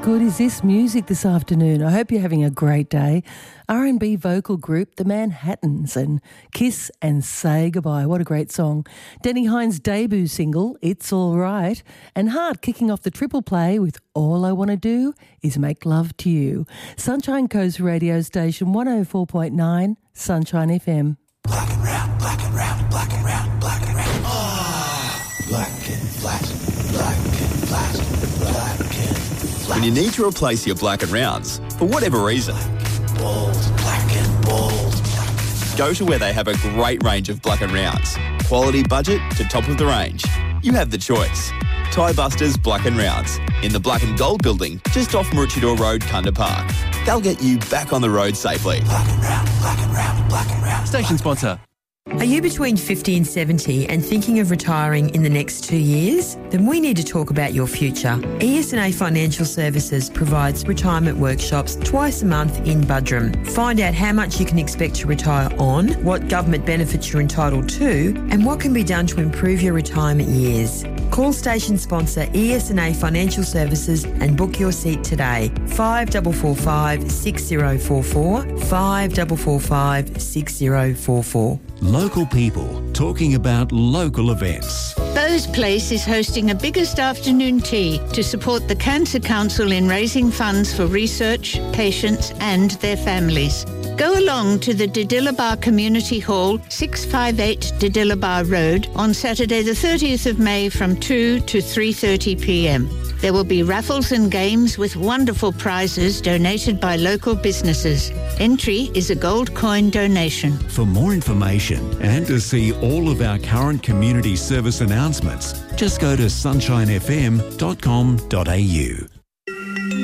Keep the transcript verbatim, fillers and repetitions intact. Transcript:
good is this music this afternoon? I hope you're having a great day. R and B vocal group The Manhattans and Kiss and Say Goodbye. What a great song. Denny Hines' debut single, It's All Right, and Heart kicking off the triple play with All I Want to Do Is Make Love to You. Sunshine Coast radio station one oh four point nine, Sunshine F M. Black and round, black and round, black and round, black and round. Ah, black and flat, black and flat, black and flat. When you need to replace your black and rounds, for whatever reason, Bold, black and bold. go to where they have a great range of black and rounds. Quality budget to top of the range. You have the choice. Tie Busters Black and Rounds in the Black and Gold building just off Maroochydore Road, Kunda Park. They'll get you back on the road safely. Black and round, black and round, black and round. Station sponsor. Are you between fifty and seventy and thinking of retiring in the next two years? Then we need to talk about your future. E S and A Financial Services provides retirement workshops twice a month in Buderim. Find out how much you can expect to retire on, what government benefits you're entitled to, and what can be done to improve your retirement years. Call station sponsor E S and A Financial Services and book your seat today. five four four five, six zero four four, five four four five, six zero four four. Local people talking about local events. Bo's Place is hosting a biggest afternoon tea to support the Cancer Council in raising funds for research, patients and their families. Go along to the Didillabar Community Hall, six five eight Didillabar Road, on Saturday the thirtieth of May from two to three thirty p m. There will be raffles and games with wonderful prizes donated by local businesses. Entry is a gold coin donation. For more information and to see all of our current community service announcements, just go to sunshine f m dot com dot a u.